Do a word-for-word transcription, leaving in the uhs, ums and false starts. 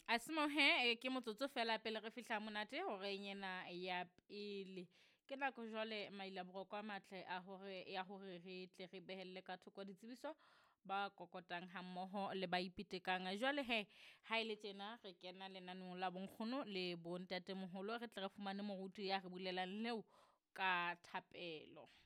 A se mo he ke motsotso fela pele re fihla monate hore nyena ya pele ke nako jwale mailaboro kwa matle a hore ya hore re tle re behelle ka thoko ditsebiso ba kokotang ha mmoho le ba ipitekang. Jwale he ha ile tjena re kena lenanong la bonkgono le bontatemoholo re tle re fumane moruti ya re bulelang leo ka thapelo.